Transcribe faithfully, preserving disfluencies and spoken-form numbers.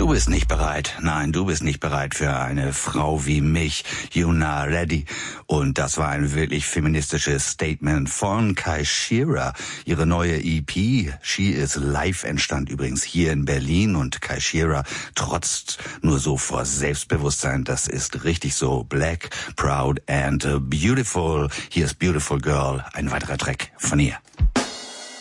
Du bist nicht bereit. Nein, du bist nicht bereit für eine Frau wie mich. You're not ready. Und das war ein wirklich feministisches Statement von Kai Shearer. Ihre neue E P, She Is Live, entstand übrigens hier in Berlin. Und Kai Shearer trotzt nur so vor Selbstbewusstsein. Das ist richtig so. Black, proud and beautiful. Hier ist Beautiful Girl, ein weiterer Track von ihr.